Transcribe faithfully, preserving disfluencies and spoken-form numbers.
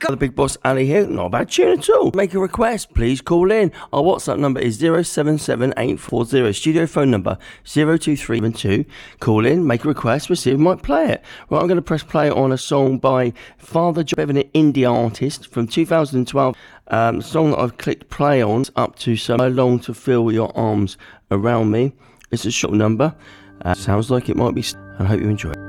The Big Boss Ali here. Not a bad tune at all. Make a request, please call in. Our WhatsApp number is zero seven seven eight four zero. Studio phone number zero two three seven two. Call in, make a request, we'll see if we might play it. Right, I'm going to press play on a song by Father John Bevan, an indie artist from two thousand twelve. Um, song that I've clicked play on up to So Long to Feel Your Arms Around Me. It's a short number. Uh, sounds like it might be. I hope you enjoy it.